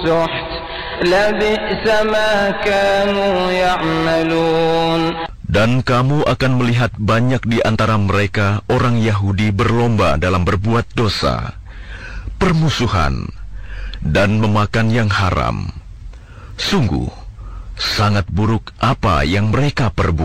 Dan kamu akan melihat banyak di antara mereka orang Yahudi berlomba dalam berbuat dosa, permusuhan, dan memakan yang haram. Sungguh, sangat buruk apa yang mereka perbuat.